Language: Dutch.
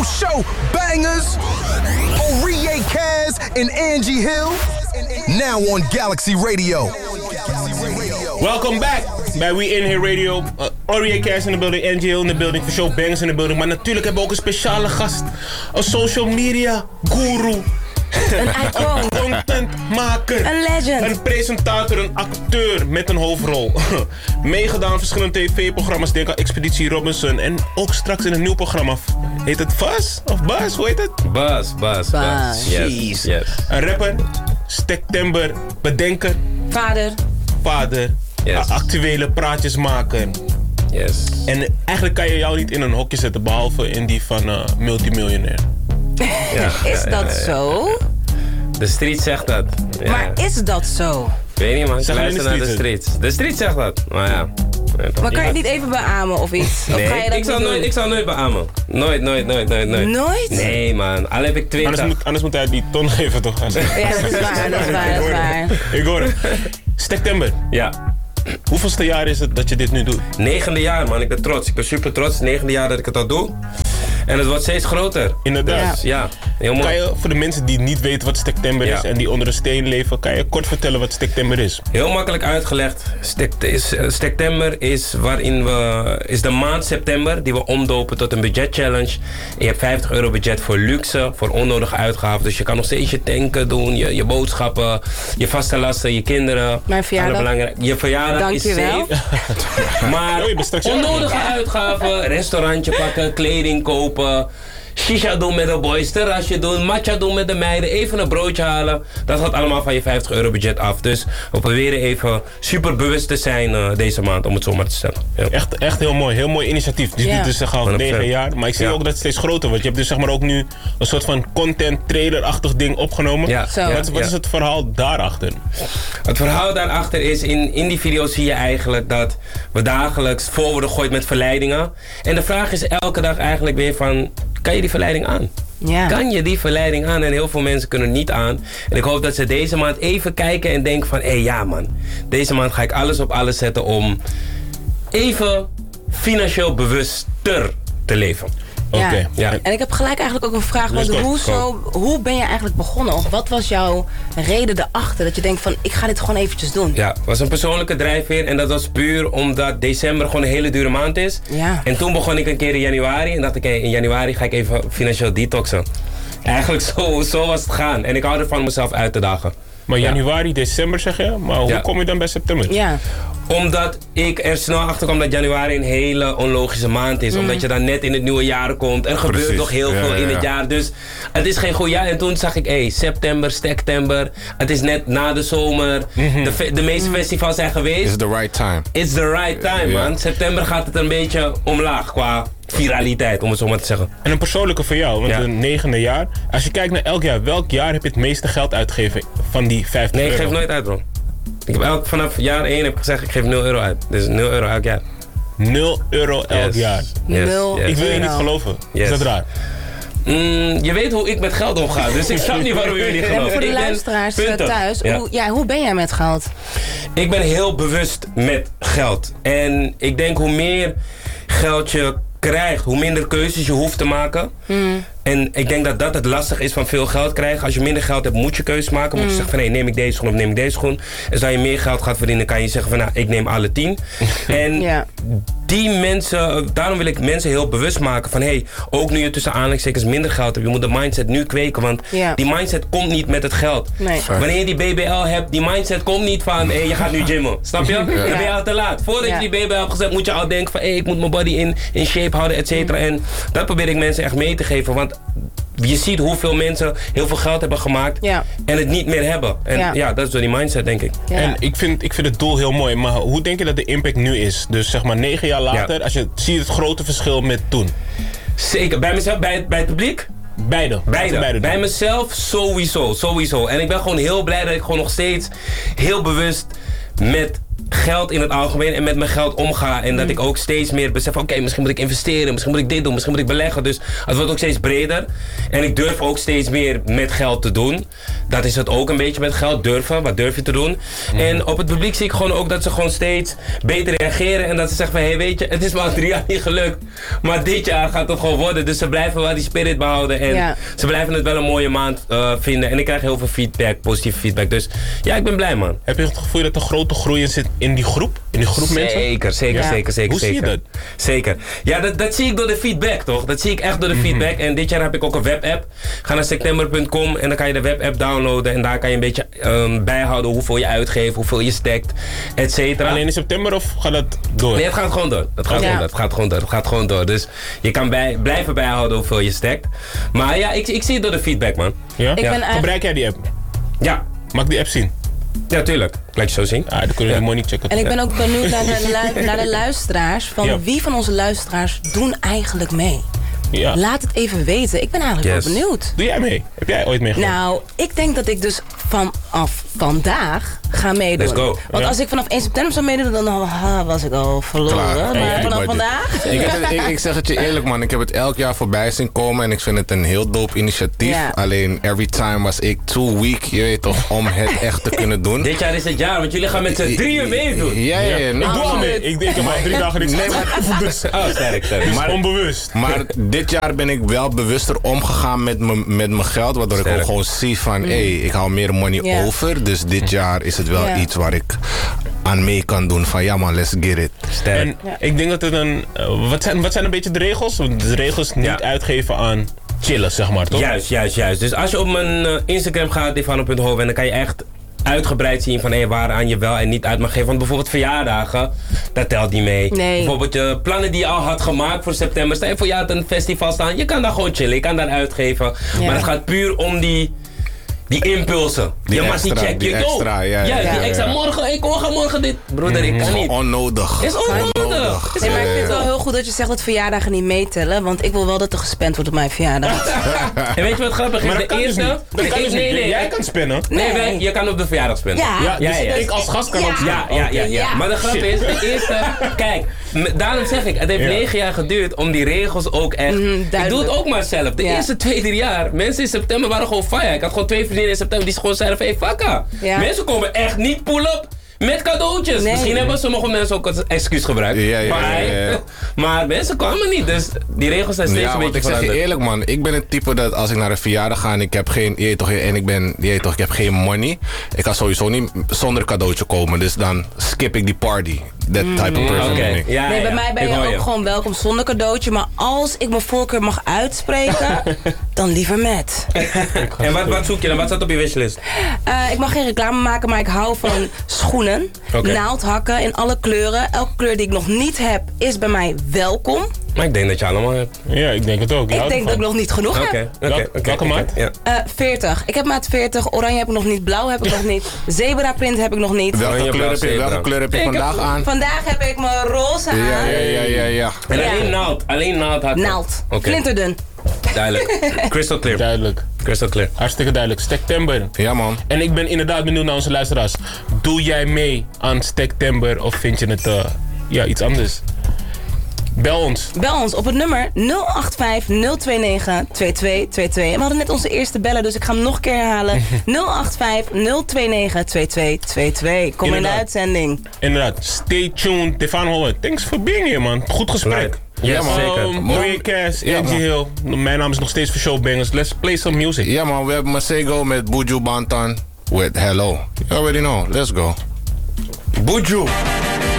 show bangers. Orie Kaz and Angie Hill. Now on Galaxy Radio. Welcome back bij We In Here Radio. Orie Kaz in de building, Angie Hill in de building, voor show bangers in de building. Maar natuurlijk hebben we ook een speciale gast. Een social media guru. Een icoon. Contentmaker. Een legend. Een presentator, een acteur met een hoofdrol. Meegedaan aan verschillende tv-programma's. Denk aan Expeditie Robinson. En ook straks in een nieuw programma. Heet het Bas? Of Bas? Hoe heet het? Bas. Yes. Een rapper. Stektember. Bedenker. Vader. Yes. Actuele praatjes maken. Yes. En eigenlijk kan je jou niet in een hokje zetten. Behalve in die van multimiljonair. Is dat zo? De street zegt dat. Ja. Maar is dat zo? Weet niet, man. Ik Zeg luister naar de streets. De street zegt dat. Maar ja. Maar kan je het niet even beamen of iets? Of Nee, ga je dat ik zou nooit beamen. Nooit. Nooit? Nee, man. Al heb ik 20. Anders moet hij die ton geven, toch? Ja, dat is waar. Ik hoor het. Stektember. Ja. Hoeveelste jaar is het dat je dit nu doet? 9e jaar, man. Ik ben trots. Ik ben super trots. 9e jaar dat ik het al doe. En het wordt steeds groter. Inderdaad. Ja, heel mooi. Kan je voor de mensen die niet weten wat Stektember is en die onder een steen leven, kan je kort vertellen wat Stektember is? Heel makkelijk uitgelegd. Stektember is is de maand september die we omdopen tot een budget challenge. En je hebt €50 budget voor luxe, voor onnodige uitgaven. Dus je kan nog steeds je tanken doen, je boodschappen, je vaste lasten, je kinderen. Mijn verjaardag. Je verjaardag Dankjewel. is safe. Maar onnodige uitgaven, restaurantje pakken, kleding kopen, shisha doen met de boys, terrasje doen, matcha doen met de meiden, even een broodje halen. Dat gaat allemaal van je €50 budget af. Dus we proberen even super bewust te zijn deze maand, om het zo maar te stellen. Ja. Echt heel mooi initiatief. Je doet dus al 9 jaar, maar ik zie ook dat het steeds groter wordt. Je hebt dus zeg maar ook nu een soort van content trailer-achtig ding opgenomen. Ja. Wat is het verhaal daarachter? Het verhaal daarachter is, in die video zie je eigenlijk dat we dagelijks vol worden gegooid met verleidingen. En de vraag is elke dag eigenlijk weer van, kan je die verleiding aan? Ja. Kan je die verleiding aan? En heel veel mensen kunnen niet aan. En ik hoop dat ze deze maand even kijken en denken van, ja man, deze maand ga ik alles op alles zetten om even financieel bewuster te leven. Oké. Ja. En ik heb gelijk eigenlijk ook een vraag. Want hoe ben je eigenlijk begonnen? Of wat was jouw reden erachter? Dat je denkt van, ik ga dit gewoon eventjes doen. Ja, het was een persoonlijke drijfveer. En dat was puur omdat december gewoon een hele dure maand is. Ja. En toen begon ik een keer in januari. En dacht ik, in januari ga ik even financieel detoxen. Eigenlijk zo was het gaan. En ik hou ervan mezelf uit te dagen. Maar januari, december zeg je? Maar hoe kom je dan bij september? Ja. Omdat ik er snel achter kwam dat januari een hele onlogische maand is. Omdat je dan net in het nieuwe jaar komt. Er gebeurt nog heel veel in het jaar. Dus het is geen goed jaar. En toen zag ik, september, Stektember. Het is net na de zomer. De meeste festivals zijn geweest. It's the right time. It's the right time, man. September gaat het een beetje omlaag qua viraliteit, om het zo maar te zeggen. En een persoonlijke voor jou, want een 9e jaar. Als je kijkt naar elk jaar, welk jaar heb je het meeste geld uitgegeven van die €50? Nee, ik geef nooit uit, bro. Ik heb vanaf jaar 1 heb ik gezegd, ik geef €0 uit. Dus €0 elk jaar. €0 elk jaar? Yes. Ik wil je niet geloven. Is dat raar? Je weet hoe ik met geld omga, dus ik snap niet waarom jullie niet geloven. Voor de luisteraars thuis, hoe ben jij met geld? Ik ben heel bewust met geld. En ik denk hoe meer geld je krijgt, hoe minder keuzes je hoeft te maken. En ik denk dat dat het lastig is van veel geld krijgen. Als je minder geld hebt, moet je keuzes maken. Moet je zeggen van, neem ik deze schoen of neem ik deze schoen. En als je meer geld gaat verdienen, kan je zeggen van, ik neem alle 10. En die mensen, daarom wil ik mensen heel bewust maken van, ook nu je tussen aanhalingstekens minder geld hebt, je moet de mindset nu kweken, want die mindset komt niet met het geld. Nee. Wanneer je die BBL hebt, die mindset komt niet van, je gaat nu gymmen. Snap je? Dan ben je al te laat. Voordat je die BBL hebt gezet, moet je al denken van, ik moet mijn body in shape houden, et cetera. En dat probeer ik mensen echt mee te geven, want je ziet hoeveel mensen heel veel geld hebben gemaakt en het niet meer hebben. En dat is door die mindset, denk ik. Ja. En ik vind het doel heel mooi, maar hoe denk je dat de impact nu is? Dus zeg maar 9 jaar later, als je ziet het grote verschil met toen. Zeker. Bij mezelf, bij het publiek? Beide. Bij mezelf sowieso. En ik ben gewoon heel blij dat ik gewoon nog steeds heel bewust met geld in het algemeen en met mijn geld omga. En dat ik ook steeds meer besef, oké, misschien moet ik investeren, misschien moet ik dit doen, misschien moet ik beleggen. Dus het wordt ook steeds breder. En ik durf ook steeds meer met geld te doen. Dat is het ook een beetje met geld, durven. Wat durf je te doen? En op het publiek zie ik gewoon ook dat ze gewoon steeds beter reageren. En dat ze zeggen van, hey, weet je, het is me al 3 jaar niet gelukt. Maar dit jaar gaat het gewoon worden. Dus ze blijven wel die spirit behouden. En ze blijven het wel een mooie maand vinden. En ik krijg heel veel feedback, positieve feedback. Dus ja, ik ben blij, man. Heb je het gevoel dat er grote groei in zit in die groep? In die groep mensen? Zeker. Hoe zie je dat? Zeker. Ja, dat zie ik door de feedback, toch? Dat zie ik echt door de feedback. En dit jaar heb ik ook een webapp. Ga naar september.com en dan kan je de webapp downloaden. En daar kan je een beetje bijhouden hoeveel je uitgeeft, hoeveel je stekt, et cetera. Alleen in september of gaat dat door? Nee, het gaat gewoon door. Het gaat gewoon door. Dus je kan blijven bijhouden hoeveel je stekt. Maar ja, ik zie het door de feedback, man. Ja? Gebruik jij die app? Ja. Mag ik die app zien? Ja, tuurlijk. Laat je zo zien. Dan kunnen we de money checken. En ik ben ook benieuwd naar de luisteraars. Van wie van onze luisteraars doen eigenlijk mee? Ja. Laat het even weten. Ik ben eigenlijk wel benieuwd. Doe jij mee? Heb jij ooit meegedaan? Nou, ik denk dat ik dus vanaf vandaag ga meedoen. Let's go. Want als ik vanaf 1 september zou meedoen, dan was ik al verloren. Klaar. Maar vanaf vandaag... Ik zeg het je eerlijk, man. Ik heb het elk jaar voorbij zien komen. En ik vind het een heel dope initiatief. Ja. Alleen, every time was ik too weak, je weet toch, om het echt te kunnen doen. Dit jaar is het jaar, want jullie gaan met z'n 3 meedoen. Ja. Ik doe al mee. Ik denk maar 3 dagen niks. Nee, maar... sterk. Maar onbewust. Maar dit jaar ben ik wel bewuster omgegaan met mijn geld. Waardoor ik ook gewoon zie van, ik hou meer money over. Dus dit jaar is het wel iets waar ik aan mee kan doen. Van ja man, let's get it. En ik denk dat het een... Wat zijn een beetje de regels? De regels niet uitgeven aan chillen, zeg maar, toch? Juist. Dus als je op mijn Instagram gaat, Defano.hoven, en dan kan je echt uitgebreid zien van waaraan je wel en niet uit mag geven. Want bijvoorbeeld verjaardagen, dat telt niet mee. Nee. Bijvoorbeeld je plannen die je al had gemaakt voor september. Stel je voor je had een festival staan, je kan daar gewoon chillen, je kan daar uitgeven. Ja. Maar het gaat puur om die impulsen. Je mag niet checken. Die extra, morgen, ik ga morgen dit. Broeder, ik kan niet. Onnodig. Is onnodig. Nee, maar ik vind het wel heel goed dat je zegt dat verjaardagen niet meetellen. Want ik wil wel dat er gespend wordt op mijn verjaardag. En weet je wat grappig is? Maar dat kan dus niet. Nee. Jij kan spinnen. Nee, je kan op de verjaardag spinnen. Ja. Ik als gast kan ook spinnen. Ja. Maar de grap is, de eerste... Kijk, daarom zeg ik, het heeft 9 jaar geduurd om die regels ook echt... Ik doe het ook maar zelf. De eerste 2-3 jaar, mensen in september waren gewoon fire. Ik had gewoon 2 vriendinnen in september die gewoon zeiden van, hey, fakka. Ja. Mensen komen echt niet pull-up met cadeautjes. Nee. Misschien hebben sommige mensen ook het excuus gebruikt. Maar mensen kwamen niet. Dus die regels zijn steeds een beetje veranderd. Ik zeg je eerlijk, man. Ik ben het type dat als ik naar een verjaardag ga en ik heb geen... ik heb geen money. Ik ga sowieso niet zonder cadeautje komen. Dus dan skip ik die party. That type of person. Okay. Bij mij ben je ook gewoon welkom zonder cadeautje. Maar als ik mijn voorkeur mag uitspreken, dan liever met. En wat zoek je dan? Wat staat op je wishlist? Ik mag geen reclame maken, maar ik hou van schoenen. Naaldhakken in alle kleuren. Elke kleur die ik nog niet heb, is bij mij welkom. Maar ik denk dat je allemaal hebt. Ja, ik denk het ook. Ik denk dat ik nog niet genoeg heb. Welke maat? 40. Ik heb maat 40. Oranje heb ik nog niet. Blauw heb ik nog niet. Zebra print heb ik nog niet. Welke kleur heb je vandaag aan? Vandaag heb ik mijn roze aan. Ja. En alleen naald had. Naald. Flinterdun. Duidelijk. Crystal clear. Duidelijk. Crystal clear. Hartstikke duidelijk. Stektember. Ja, man. En ik ben inderdaad benieuwd naar onze luisteraars. Doe jij mee aan Stektember of vind je het iets anders? Bel ons op het nummer 085-029-2222. En we hadden net onze eerste bellen, dus ik ga hem nog een keer herhalen. 085-029-2222. Kom in de uitzending. Inderdaad. Stay tuned. Defano Holland. Thanks for being here, man. Goed gesprek. Ja, man. Zeker. Maria Cass, Angie Hill. Mijn naam is nog steeds voor Showbangers. Let's play some music. Ja, man. We hebben Masego met Buju Banton with Hello. You already know. Let's go. Buju.